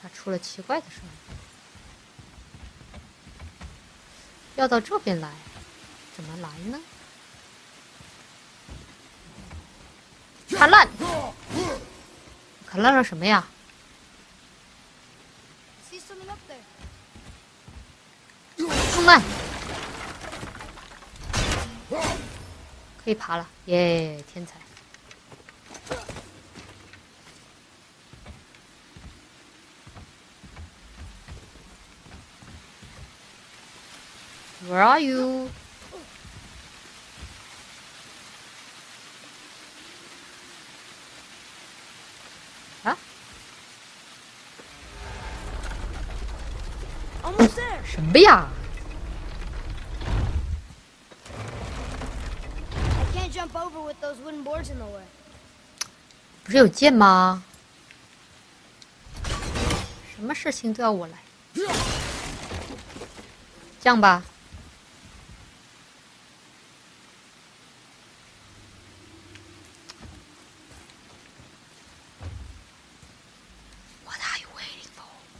它出了奇怪的声音。要到这边来，怎么来呢？卡烂！卡烂了什么呀？中弹！可以爬了，耶！天才。Where are you? 啊？什么呀？ Jump over with those wooden boards in the way. 不是有剑吗？什么事情都要我来。这样吧，